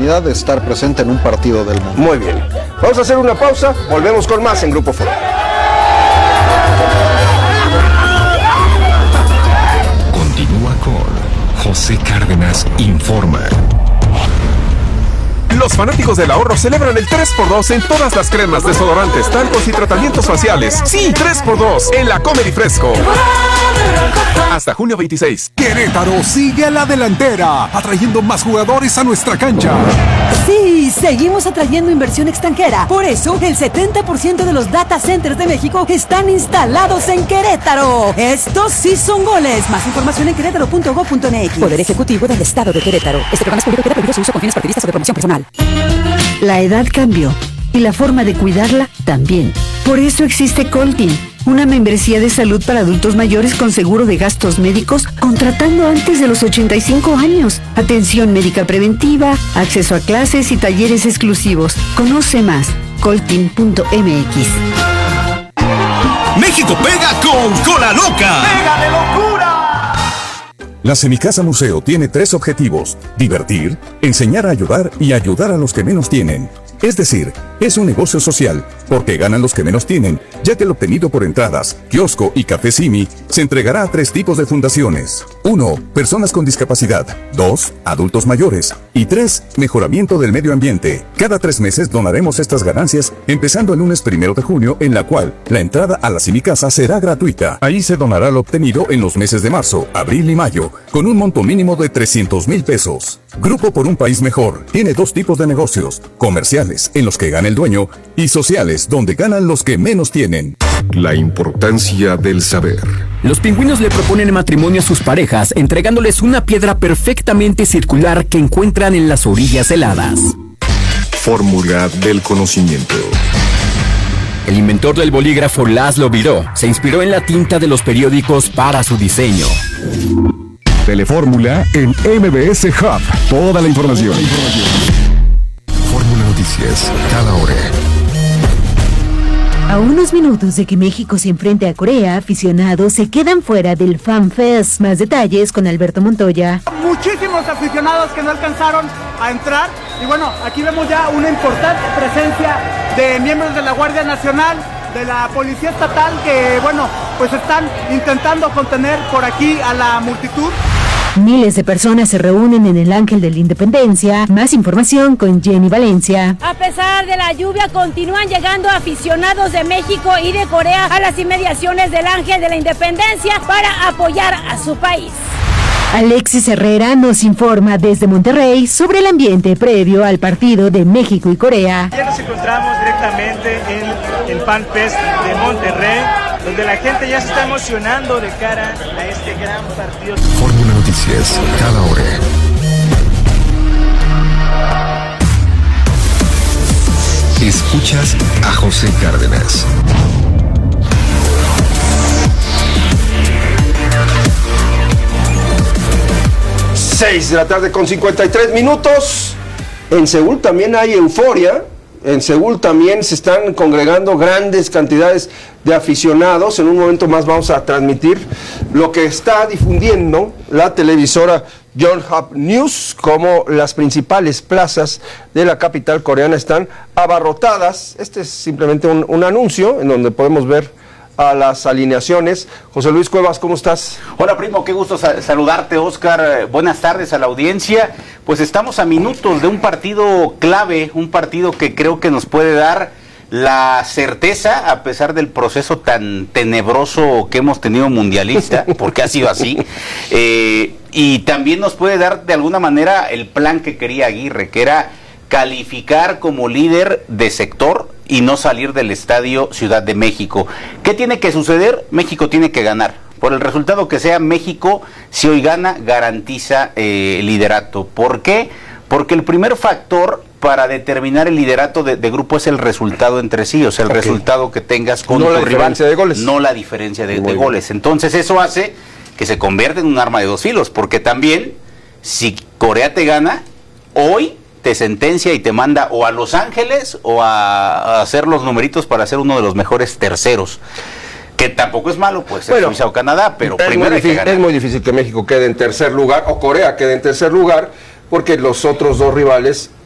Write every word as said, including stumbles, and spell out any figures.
oportunidad de estar presente en un partido del mundo. Muy bien. Vamos a hacer una pausa, volvemos con más en Grupo Foro. Continúa con José Cárdenas Informa. Los fanáticos del ahorro celebran el tres por dos en todas las cremas, desodorantes, talcos y tratamientos faciales. Sí, tres por dos en la Comer y Fresco. Hasta junio veintiséis. Querétaro sigue a la delantera, atrayendo más jugadores a nuestra cancha. Sí, seguimos atrayendo inversión extranjera. Por eso, el setenta por ciento de los data centers de México están instalados en Querétaro. Estos sí son goles. Más información en querétaro punto gob punto eme equis. Poder Ejecutivo del Estado de Querétaro. Este programa es público y queda prohibido su uso con fines partidistas o de promoción personal. La edad cambió y la forma de cuidarla también. Por eso existe Coltin, una membresía de salud para adultos mayores con seguro de gastos médicos, contratando antes de los ochenta y cinco años. Atención médica preventiva, acceso a clases y talleres exclusivos. Conoce más, coltin punto eme equis. México pega con Cola Loca. ¡Pega de locura! La Semicasa Museo tiene tres objetivos: divertir, enseñar a ayudar y ayudar a los que menos tienen. Es decir, es un negocio social, porque ganan los que menos tienen, ya que el obtenido por entradas, kiosco y café Simi se entregará a tres tipos de fundaciones. uno. Personas con discapacidad. dos. Adultos mayores. Y tres. Mejoramiento del medio ambiente. Cada tres meses donaremos estas ganancias, empezando el lunes primero de junio, en la cual la entrada a la Semicasa será gratuita. Ahí se donará lo obtenido en los meses de marzo, abril y mayo, con un monto mínimo de trescientos mil pesos. Grupo por un País Mejor tiene dos tipos de negocios: comerciales, en los que gana el dueño, y sociales, donde ganan los que menos tienen. La importancia del saber. Los pingüinos le proponen matrimonio a sus parejas, entregándoles una piedra perfectamente circular que encuentran en las orillas heladas. Fórmula del conocimiento. El inventor del bolígrafo Laszlo Biró se inspiró en la tinta de los periódicos para su diseño. Telefórmula en M B S Hub. Toda la información. Fórmula Noticias, cada hora. A unos minutos de que México se enfrente a Corea, aficionados se quedan fuera del Fan Fest. Más detalles con Alberto Montoya. Muchísimos aficionados que no alcanzaron a entrar. Y bueno, aquí vemos ya una importante presencia de miembros de la Guardia Nacional, de la Policía Estatal, que bueno, pues están intentando contener por aquí a la multitud. Miles de personas se reúnen en el Ángel de la Independencia. Más información con Jenny Valencia. A pesar de la lluvia, continúan llegando aficionados de México y de Corea a las inmediaciones del Ángel de la Independencia para apoyar a su país. Alexis Herrera nos informa desde Monterrey sobre el ambiente previo al partido de México y Corea. Ya nos encontramos directamente en el Fan Fest de Monterrey, donde la gente ya se está emocionando de cara a este gran partido. Fórmula Noticias, cada hora. Escuchas a José Cárdenas. seis de la tarde con cincuenta y tres minutos. En Seúl también hay euforia. En Seúl también se están congregando grandes cantidades de aficionados. En un momento más vamos a transmitir lo que está difundiendo la televisora Yonhap News, como las principales plazas de la capital coreana están abarrotadas. Este es simplemente un, un anuncio en donde podemos ver a las alineaciones. José Luis Cuevas, ¿cómo estás? Hola, primo, qué gusto sa- saludarte, Oscar. Buenas tardes a la audiencia. Pues estamos a minutos de un partido clave, un partido que creo que nos puede dar la certeza, a pesar del proceso tan tenebroso que hemos tenido mundialista, porque ha sido así, eh, y también nos puede dar de alguna manera el plan que quería Aguirre, que era calificar como líder de sector y no salir del estadio Ciudad de México. ¿Qué tiene que suceder? México tiene que ganar. Por el resultado que sea, México, si hoy gana, garantiza eh, el liderato. ¿Por qué? Porque el primer factor para determinar el liderato de, de grupo es el resultado entre sí, o sea, el okay. resultado que tengas con no tu la rival, diferencia de goles. no la diferencia de, de goles. Entonces eso hace que se convierta en un arma de dos filos, porque también, si Corea te gana, hoy te sentencia y te manda o a Los Ángeles o a, a hacer los numeritos para ser uno de los mejores terceros. Que tampoco es malo, pues, bueno, Suiza o Canadá, pero es primero muy hay que difícil, ganar. Es muy difícil que México quede en tercer lugar, o Corea quede en tercer lugar, porque los otros dos rivales